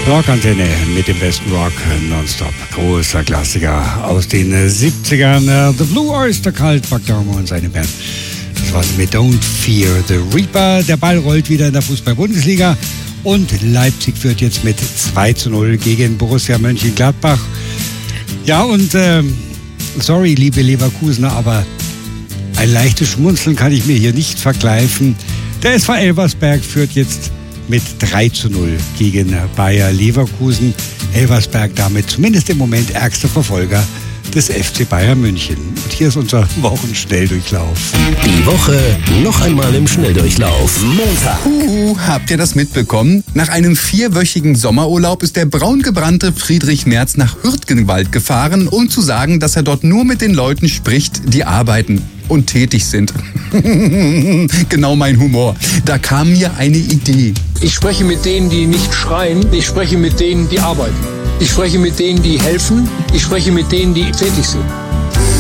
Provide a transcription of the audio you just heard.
Rockantenne mit dem besten Rock nonstop. Großer Klassiker aus den 70ern. The Blue Oyster Cult, Buck Dharma und seine Band. Das war's mit Don't Fear the Reaper. Der Ball rollt wieder in der Fußball-Bundesliga und Leipzig führt jetzt mit 2:0 gegen Borussia Mönchengladbach. Ja, und sorry, liebe Leverkusener, aber ein leichtes Schmunzeln kann ich mir hier nicht verkneifen. Der SV Elversberg führt jetzt mit 3:0 gegen Bayer Leverkusen. Elversberg damit zumindest im Moment ärgster Verfolger des FC Bayern München. Und hier ist unser Wochenschnelldurchlauf. Die Woche noch einmal im Schnelldurchlauf. Montag. Habt ihr das mitbekommen? Nach einem 4-wöchigen Sommerurlaub ist der braungebrannte Friedrich Merz nach Hürtgenwald gefahren, um zu sagen, dass er dort nur mit den Leuten spricht, die arbeiten und tätig sind. Genau mein Humor. Da kam mir eine Idee. Ich spreche mit denen, die nicht schreien. Ich spreche mit denen, die arbeiten. Ich spreche mit denen, die helfen. Ich spreche mit denen, die tätig sind.